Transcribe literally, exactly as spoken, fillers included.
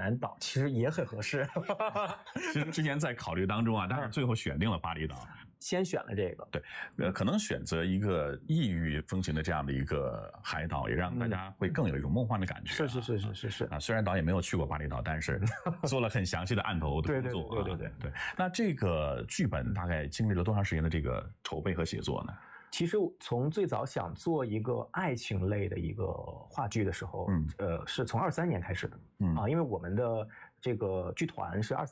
南岛其实也很合适。 其实之前在考虑当中啊，但是最后选定了巴厘岛。 先选了这个， 对，呃，可能选择一个异域风情的这样的一个海岛，也让大家会更有一种梦幻的感觉、啊。 是是是是是是啊，虽然导演没有去过巴厘岛，但是做了很详细的案头的工作、啊。 对对对对对对, 对, 对。那这个剧本大概经历了多长时间的这个筹备和写作呢？ 其实从最早想做一个爱情类的一个话剧的时候，嗯，呃，是从二三年开始的，嗯啊，因为我们的这个剧团是二